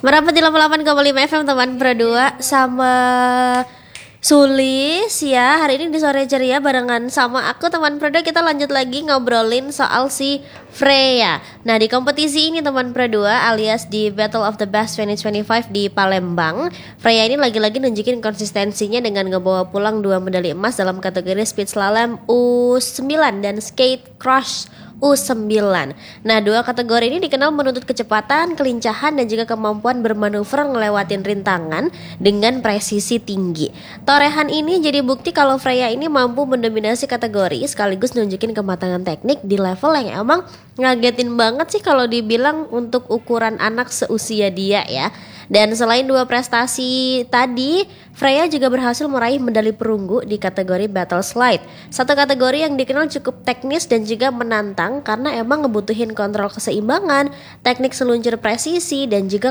Merapat di 88,5 FM teman berdua sama Sulis ya. Hari ini di sore ceria barengan sama aku teman berdua. Kita lanjut lagi ngobrolin soal si Freya. Nah di kompetisi ini teman berdua alias di Battle of the Best 2025 di Palembang, Freya ini lagi-lagi nunjukin konsistensinya dengan ngebawa pulang 2 medali emas dalam kategori speed slalom U9 dan skate crush U9. Nah, 2 kategori ini dikenal menuntut kecepatan, kelincahan, dan juga kemampuan bermanuver ngelewatin rintangan dengan presisi tinggi. Torehan ini jadi bukti kalau Freya ini mampu mendominasi kategori sekaligus nunjukin kematangan teknik di level yang emang ngagetin banget sih kalau dibilang untuk ukuran anak seusia dia ya. Dan selain 2 prestasi tadi, Freya juga berhasil meraih medali perunggu di kategori Battle Slide. Satu kategori yang dikenal cukup teknis dan juga menantang karena emang ngebutuhin kontrol keseimbangan, teknik seluncur presisi, dan juga